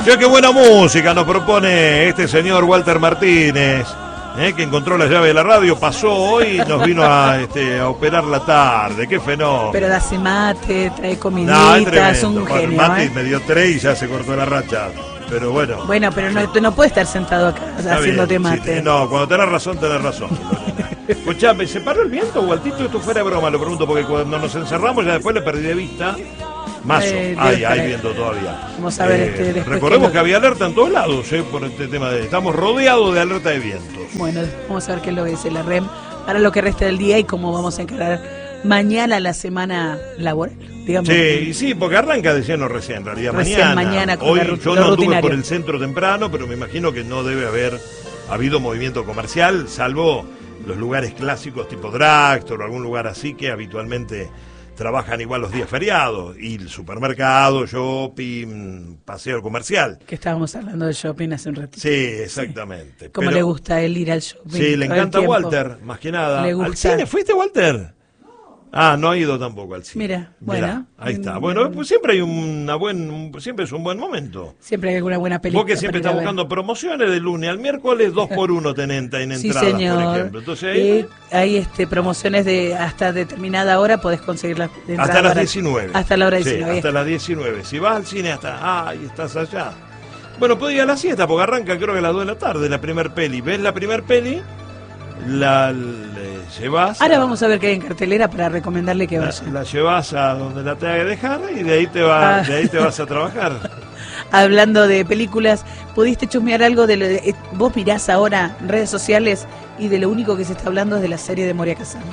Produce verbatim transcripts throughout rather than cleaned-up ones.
Ya qué buena música nos propone este señor Walter Martínez, ¿eh? Que encontró la llave de la radio, pasó hoy y nos vino a, este, a operar la tarde. Qué fenómeno. Pero hace mate, trae comidita, No, es un bueno, genio. Mati ¿eh? me dio tres y ya se cortó la racha. Pero bueno. Bueno, pero no, tú no puedes estar sentado acá Está haciéndote bien, mate. sí, no, cuando tenés razón, tenés razón. Escuchame, ¿se paró el viento, Waltito? Esto fuera de broma, lo pregunto, porque cuando nos encerramos ya después le perdí de vista. Mazo, Eh, hay, Dios hay cree. viento todavía. Vamos a ver, Eh, este, después recordemos que que lo- había alerta en todos lados, eh, por este tema de... Estamos rodeados de alerta de vientos. Bueno, vamos a ver qué es lo que dice la R E M para lo que resta del día y cómo vamos a encarar mañana la semana laboral, digamos. Sí, y sí, porque arranca de lleno recién, en realidad, Recién mañana. mañana con Hoy la ru- yo lo no anduve rutinario. por el centro temprano, pero me imagino que no debe haber habido movimiento comercial, salvo los lugares clásicos tipo drugstore o algún lugar así que habitualmente trabajan igual los días feriados, y el supermercado, shopping, paseo comercial. Que estábamos hablando de shopping hace un ratito. Sí, exactamente. ¿Cómo Pero- le gusta a él ir al shopping? Sí, le todo el encanta tiempo? Walter, más que nada. Le ¿Al gusta. cine fuiste, Walter? Ah, no ha ido tampoco al cine. Mira, Mirá, bueno. ahí está. Bueno, pues siempre hay una buen, un- siempre es un buen momento. Siempre hay alguna buena película. Vos que siempre para ir estás a ver. buscando promociones de lunes al miércoles, dos por uno tenés en, en Sí, entradas, señor. por ejemplo. Entonces ahí, Eh, hay este, promociones de hasta determinada hora, podés conseguir las entradas hasta las baratas. diecinueve. Hasta la hora Sí, diecinueve. hasta las diecinueve. Si vas al cine hasta, ay, estás allá. Bueno, podés ir a la siesta porque arranca creo que a las dos de la tarde la primer peli. ¿Ves la primer peli? La le llevas. Ahora vamos a ver qué hay en cartelera para recomendarle que La, vaya. la llevas a donde la tenga que dejar y de ahí te va, Ah. de ahí te vas a trabajar. Hablando de películas, ¿pudiste chusmear algo de lo de, eh, vos mirás ahora redes sociales y de lo único que se está hablando es de la serie de Moria Kazan?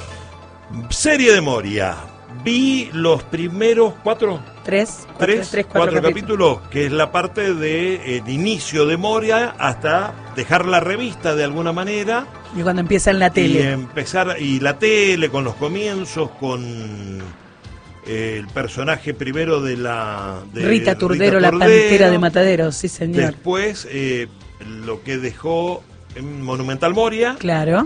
Serie de Moria. Vi los primeros cuatro, Tres, cuatro, tres, tres, cuatro, cuatro, capítulos, que es la parte de el inicio de Moria hasta dejar la revista de alguna manera Y cuando empieza en la y tele. empezar y la tele con los comienzos con eh, el personaje primero de la de Rita Turdero, Rita la pantera de Mataderos, sí señor. Después eh, lo que dejó en Monumental Moria Claro.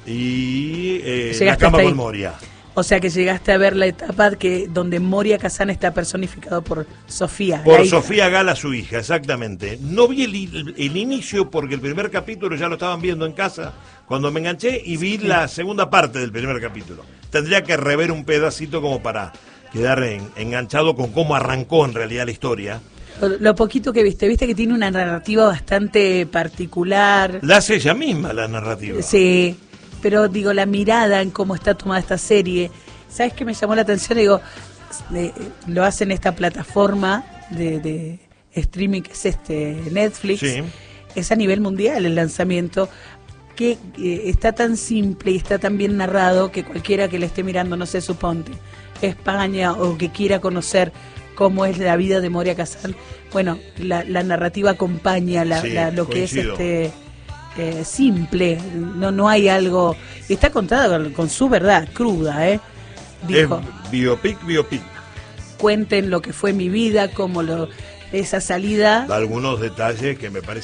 y eh, Llegaste La cama hasta ahí. con Moria. O sea que llegaste a ver la etapa que donde Moria Kazan está personificado por Sofía. Por la hija. Sofía Gala, su hija, exactamente. No vi el, el- el inicio porque el primer capítulo ya lo estaban viendo en casa cuando me enganché y vi la segunda parte del primer capítulo. Tendría que rever un pedacito como para quedar en- enganchado con cómo arrancó en realidad la historia. Lo, lo poquito que viste, viste que tiene una narrativa bastante particular. La hace ella misma la narrativa. Sí, pero digo, la mirada en cómo está tomada esta serie. ¿Sabes qué me llamó la atención? Digo, eh, lo hace en esta plataforma de, de streaming que es este Netflix. Sí. Es a nivel mundial el lanzamiento, que eh, está tan simple y está tan bien narrado que cualquiera que le esté mirando, no sé, suponte, España o que quiera conocer cómo es la vida de Moria Kazan, bueno, la, la narrativa acompaña la, Sí, la- lo que es coincido. este eh, simple, no no hay algo, está contada con, con su verdad cruda, ¿eh? Dijo, Es biopic, biopic. cuenten lo que fue mi vida, cómo lo esa salida. Da algunos detalles que me parecen